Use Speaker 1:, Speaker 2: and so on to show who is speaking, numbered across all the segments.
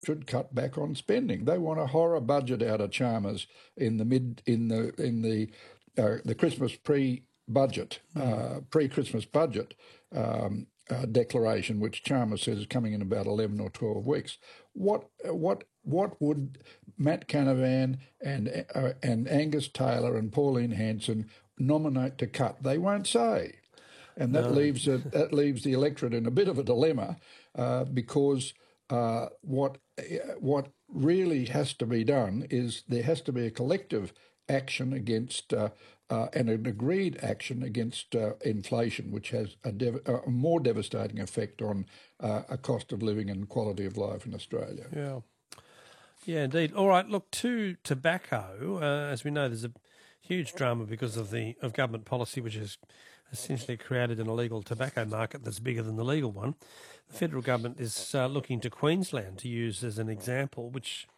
Speaker 1: should cut back on spending. They want a horror budget out of Chalmers in the Christmas pre-Christmas budget declaration, which Chalmers says is coming in about 11 or 12 weeks. What would Matt Canavan and Angus Taylor and Pauline Hanson nominate to cut? They won't say, and that leaves the electorate in a bit of a dilemma because what really has to be done is there has to be a collective action against and an agreed action against inflation, which has a more devastating effect on a cost of living and quality of life in Australia.
Speaker 2: Yeah, indeed. All right, look, to tobacco, as we know, there's a huge drama because of government policy, which has essentially created an illegal tobacco market that's bigger than the legal one. The federal government is looking to Queensland to use as an example,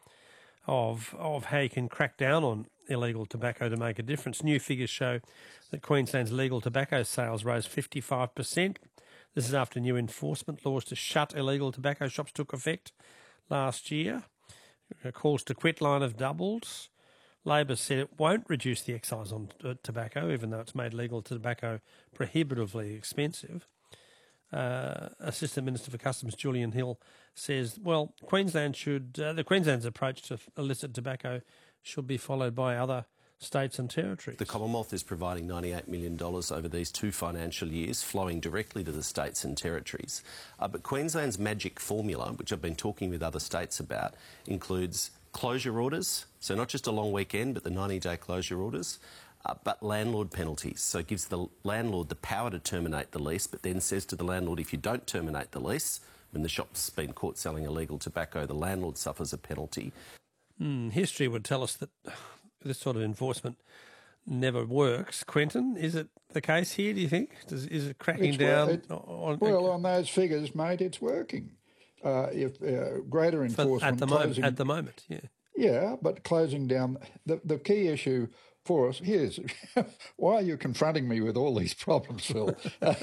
Speaker 2: of how you can crack down on illegal tobacco to make a difference. New figures show that Queensland's legal tobacco sales rose 55%. This is after new enforcement laws to shut illegal tobacco shops took effect last year. Calls to quit line have doubled. Labor said it won't reduce the excise on tobacco, even though it's made legal tobacco prohibitively expensive. Assistant Minister for Customs Julian Hill says, well, Queensland's approach to illicit tobacco should be followed by other states and territories.
Speaker 3: The Commonwealth is providing $98 million over these 2 financial years, flowing directly to the states and territories. But Queensland's magic formula, which I've been talking with other states about, includes closure orders, so not just a long weekend, but the 90-day closure orders, but landlord penalties. So it gives the landlord the power to terminate the lease, but then says to the landlord, if you don't terminate the lease, when the shop's been caught selling illegal tobacco, the landlord suffers a penalty.
Speaker 2: History would tell us that this sort of enforcement never works. Quentin, is it the case here, do you think? Is it cracking down?
Speaker 1: On those figures, mate, it's working. If greater enforcement...
Speaker 2: At the moment, yeah.
Speaker 1: Yeah, but closing down... The key issue for us... Here's... Why are you confronting me with all these problems, Phil?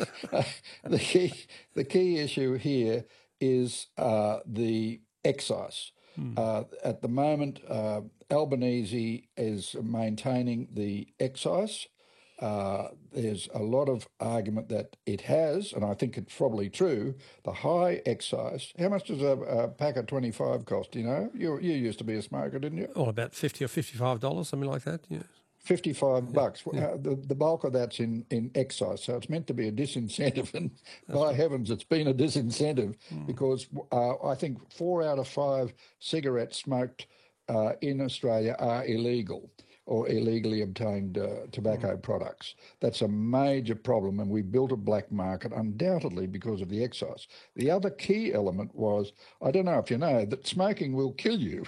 Speaker 1: The key issue here is the excise. At the moment, Albanese is maintaining the excise. There's a lot of argument that it has, and I think it's probably true, the high excise. How much does a pack of 25 cost, you know? You used to be a smoker, didn't you?
Speaker 2: Oh, about $50 or $55, something like that, yeah.
Speaker 1: $55. Yeah. The bulk of that's in excise, so it's meant to be a disincentive, and by heavens, it's been a disincentive because I think 4 out of 5 cigarettes smoked in Australia are illegal or illegally obtained tobacco products. That's a major problem, and we built a black market undoubtedly because of the excise. The other key element was, I don't know if you know, that smoking will kill you.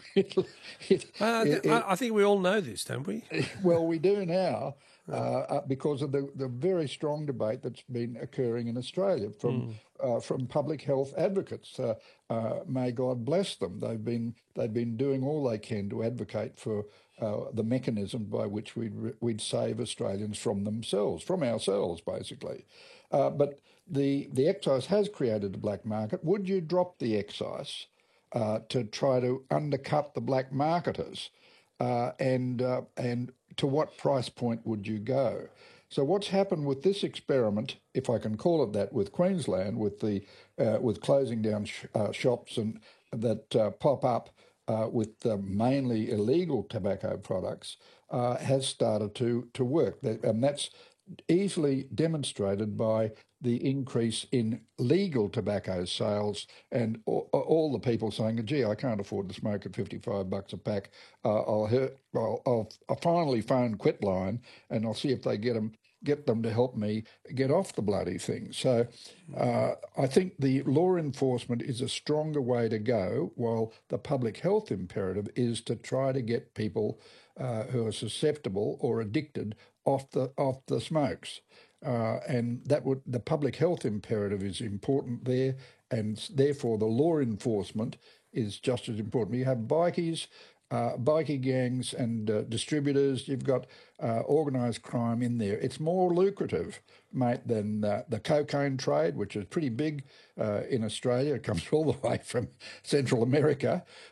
Speaker 2: I think we all know this, don't we?
Speaker 1: Well, we do now because of the very strong debate that's been occurring in Australia from public health advocates. May God bless them. They've been doing all they can to advocate for the mechanism by which we'd save Australians from ourselves, basically. But the excise has created a black market. Would you drop the excise to try to undercut the black marketers? And to what price point would you go? So what's happened with this experiment, if I can call it that, with Queensland, with closing down shops and that pop up with mainly illegal tobacco products, has started to work, and that's easily demonstrated by the increase in legal tobacco sales and all the people saying, gee, I can't afford to smoke at $55 a pack. I'll finally phone Quitline and I'll see if they get them to help me get off the bloody thing. So I think the law enforcement is a stronger way to go, while the public health imperative is to try to get people who are susceptible or addicted off the smokes. And the public health imperative is important there, and therefore the law enforcement is just as important. You have bikies bikie gangs and distributors. You've got organised crime in there. It's more lucrative, mate, than the cocaine trade, which is pretty big in Australia. It comes all the way from Central America.